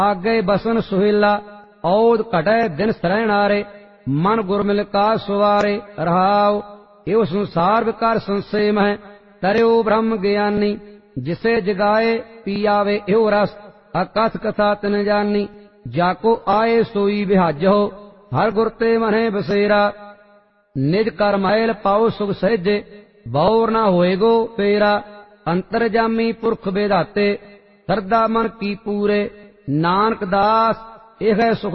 आगे बसन सुहेला औद घटै दिन सरहणारे मन गुरमिल का सुवारे रहाओ एव संसार विकार संशय मह तरियो ब्रह्म ज्ञानी जिसे जगाए पियावे एव रस अकथ कथा तिन जानी जाको आए सोई बिहाजो हर गुर ते मने बसेरा निज कर मैल पाओ सुख सहजे बौर ना होएगो पेरा अंतर जामी पुरख बेधाते सरदा मन की पूरे नानक दास एह सुख